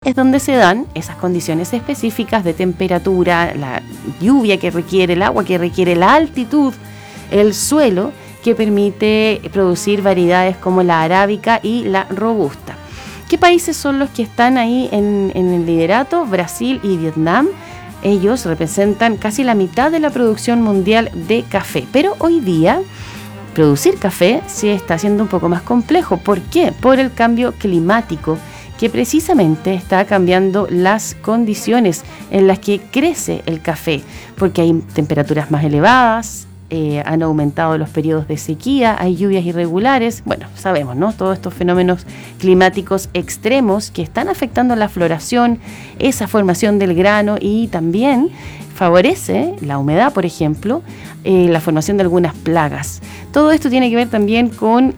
es donde se dan esas condiciones específicas de temperatura, la lluvia que requiere, el agua que requiere, la altitud, el suelo, que permite producir variedades como la arábica y la robusta. ¿Qué países son los que están ahí en el liderato? Brasil y Vietnam. Ellos representan casi la mitad de la producción mundial de café, pero hoy día producir café se está haciendo un poco más complejo. ¿Por qué? Por el cambio climático, que precisamente está cambiando las condiciones en las que crece el café, porque hay temperaturas más elevadas, han aumentado los periodos de sequía, hay lluvias irregulares, bueno, sabemos, ¿no? Todos estos fenómenos climáticos extremos que están afectando la floración, esa formación del grano, y también favorece la humedad, por ejemplo, la formación de algunas plagas. Todo esto tiene que ver también con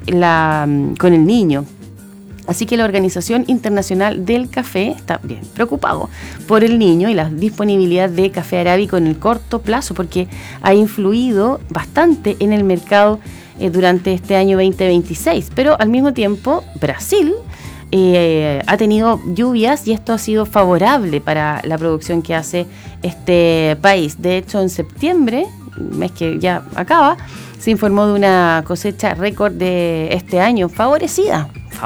el niño. Así que la Organización Internacional del Café está bien preocupado por el niño y la disponibilidad de café arábico en el corto plazo, porque ha influido bastante en el mercado durante este año 2026. Pero al mismo tiempo, Brasil ha tenido lluvias y esto ha sido favorable para la producción que hace este país. De hecho, en septiembre, mes que ya acaba, se informó de una cosecha récord de este año, favorecida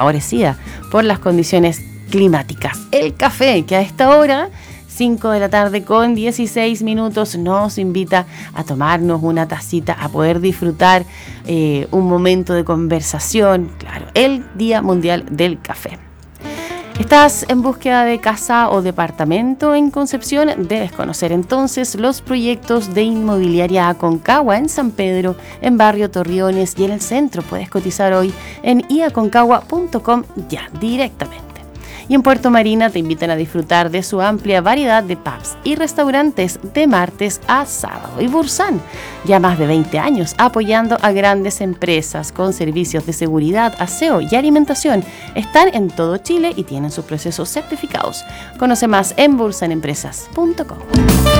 por las condiciones climáticas. El café, que a esta hora, 5 de la tarde con 16 minutos, nos invita a tomarnos una tacita, a poder disfrutar un momento de conversación. Claro, el Día Mundial del Café. ¿Estás en búsqueda de casa o departamento en Concepción? Debes conocer entonces los proyectos de Inmobiliaria Aconcagua en San Pedro, en Barrio Torriones y en el centro. Puedes cotizar hoy en iaconcagua.com ya directamente. Y en Puerto Marina te invitan a disfrutar de su amplia variedad de pubs y restaurantes de martes a sábado. Y Bursan, ya más de 20 años apoyando a grandes empresas con servicios de seguridad, aseo y alimentación. Están en todo Chile y tienen sus procesos certificados. Conoce más en bursanempresas.com.